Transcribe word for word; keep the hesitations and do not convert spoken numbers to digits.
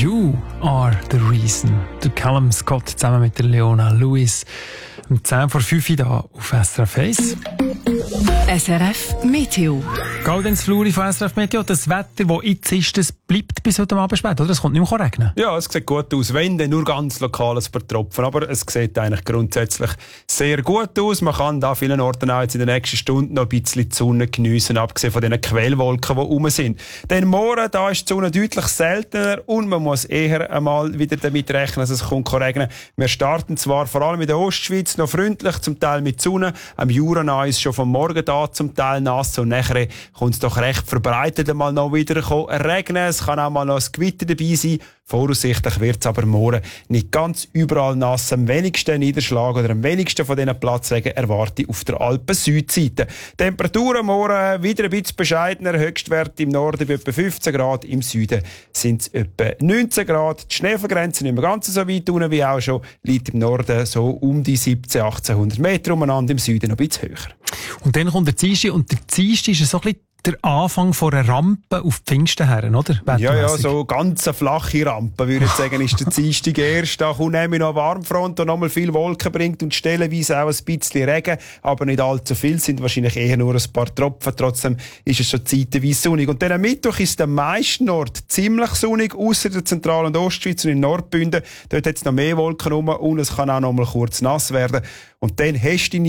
You are the reason. Der Callum Scott zusammen mit der Leona Lewis. Um zehn vor fünf hier auf S R F eins. S R F Meteo. Gaudenz Fluri von S R F Meteo. Das Wetter, das jetzt ist, das bleibt bis heute Abend spät, oder? Es kommt nicht mehr regnen. Ja, es sieht gut aus. Wenn, dann nur ganz lokal ein paar Tropfen. Aber es sieht eigentlich grundsätzlich sehr gut aus. Man kann da an vielen Orten auch jetzt in den nächsten Stunden noch ein bisschen die Sonne geniessen, abgesehen von diesen Quellwolken, die rum sind. Denn morgen, da ist die Sonne deutlich seltener und man muss eher einmal wieder damit rechnen, dass es kommt regnen. Wir starten zwar vor allem in der Ostschweiz noch freundlich, zum Teil mit Sonne. Am Jura ist schon vom Morgen da zum Teil nass und nachher kommt es doch recht verbreitet einmal noch wieder regnen. Es kann auch mal noch ein Gewitter dabei sein. Voraussichtlich wird es aber morgen nicht ganz überall nass. Am wenigsten Niederschlag oder am wenigsten von diesen Platzregen erwarte ich auf der Alpen-Südseite. Temperaturen morgen wieder ein bisschen bescheidener. Höchstwert im Norden bei etwa fünfzehn Grad, im Süden sind es etwa neunzehn Grad. Die Schneefallgrenze nicht mehr ganz so weit unten wie auch schon, liegt im Norden so um die siebzehnhundert, achtzehnhundert Meter umeinander, im Süden noch ein bisschen höher. Und dann kommt der Dienstag und der Dienstag ist so ein bisschen der Anfang von einer Rampe auf Pfingsten her, oder? Ja, ja, so ganz eine flache Rampe, würde ich sagen, ist der Dienstag erst. Da kommt nämlich noch eine Warmfront, die nochmal viel Wolken bringt und stellenweise auch ein bisschen Regen, aber nicht allzu viel, sind wahrscheinlich eher nur ein paar Tropfen. Trotzdem ist es schon zeitweise sonnig. Und dann am Mittwoch ist der meisten Ort ziemlich sonnig, ausser der Zentral- und Ostschweiz und in Nordbünden. Dort hat es noch mehr Wolken rum und es kann auch noch mal kurz nass werden. Und dann hast du